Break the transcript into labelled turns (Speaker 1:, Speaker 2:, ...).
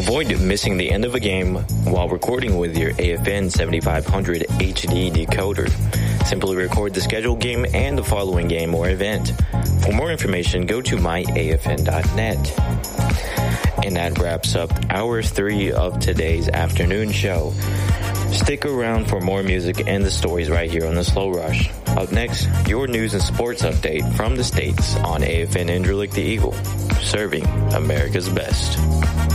Speaker 1: Avoid missing the end of a game while recording with your AFN 7500 HD decoder. Simply record the scheduled game and the following game or event. For more information, go to myafn.net. And that wraps up hour 3 of today's afternoon show. Stick around for more music and the stories right here on the Slow Rush. Up next, your news and sports update from the States on AFN Indralik the Eagle, serving America's best.